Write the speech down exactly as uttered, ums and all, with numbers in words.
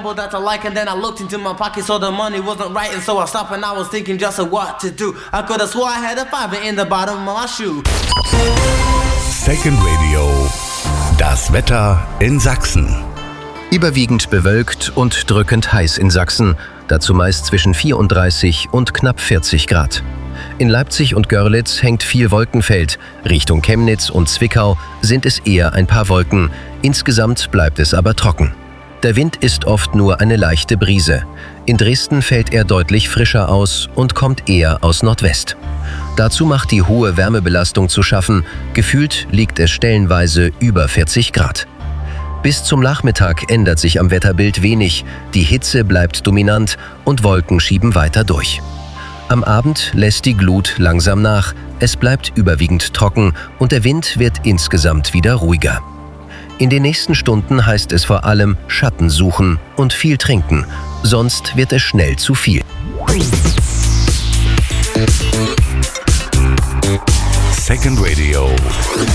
number that I like, and then I looked into my pocket, so the money wasn't right, and so I stopped and I was thinking just what to do. I could have swore I had a fiver in the bottom of my shoe. Second Radio. Das Wetter in Sachsen. Überwiegend bewölkt und drückend heiß in Sachsen, dazu meist zwischen vierunddreißig und knapp vierzig Grad. In Leipzig und Görlitz hängt viel Wolkenfeld. Richtung Chemnitz und Zwickau sind es eher ein paar Wolken. Insgesamt bleibt es aber trocken. Der Wind ist oft nur eine leichte Brise. In Dresden fällt er deutlich frischer aus und kommt eher aus Nordwest. Dazu macht die hohe Wärmebelastung zu schaffen. Gefühlt liegt es stellenweise über vierzig Grad. Bis zum Nachmittag ändert sich am Wetterbild wenig. Die Hitze bleibt dominant und Wolken schieben weiter durch. Am Abend lässt die Glut langsam nach. Es bleibt überwiegend trocken und der Wind wird insgesamt wieder ruhiger. In den nächsten Stunden heißt es vor allem Schatten suchen und viel trinken. Sonst wird es schnell zu viel. Second Radio.